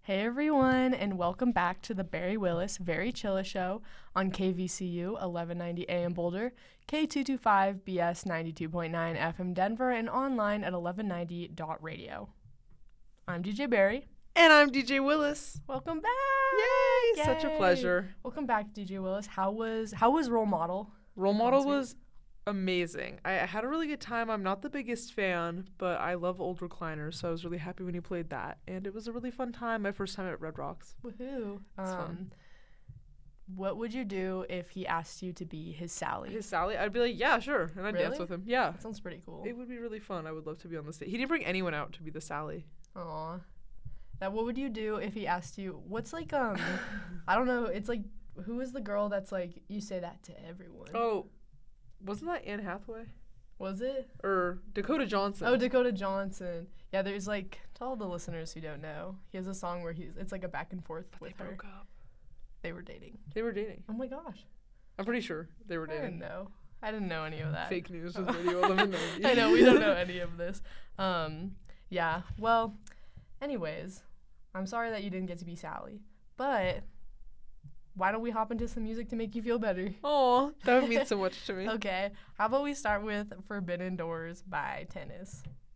Hey everyone, and welcome back to the Barry Willis Very Chilla Show on KVCU 1190 AM Boulder, K225BS 92.9 FM Denver, and online at 1190.radio. I'm DJ Barry. And I'm DJ Willis. Welcome back! Yay! Such a pleasure. Welcome back, DJ Willis. How was Role Model? Role Model was amazing. I had a really good time. I'm not the biggest fan, but I love old recliners, so I was really happy when you played that. And it was a really fun time. My first time at Red Rocks. Woohoo! It's fun. What would you do if he asked you to be his Sally? His Sally? I'd be like, yeah, sure. And I'd dance Really? with him. Yeah. That sounds pretty cool. It would be really fun. I would love to be on the stage. He didn't bring anyone out to be the Sally. Aw. Now, what would you do if he asked you, what's like, I don't know, it's like, who is the girl that's like, you say that to everyone? Oh, wasn't that Anne Hathaway? Was it? Or Dakota Johnson. Oh, Dakota Johnson. Yeah, there's like, to all the listeners who don't know, he has a song where it's like a back and forth But with they her. broke up. They were dating. They were dating. Oh my gosh. I'm pretty sure they were I didn't dating. know. I didn't know any of that. Fake news with Radio 1190. I know, we don't know any of this. Yeah, well, anyways, I'm sorry that you didn't get to be Sally, but why don't we hop into some music to make you feel better? Aw, that would mean so much to me. Okay, how about we start with Forbidden Doors by Tennis.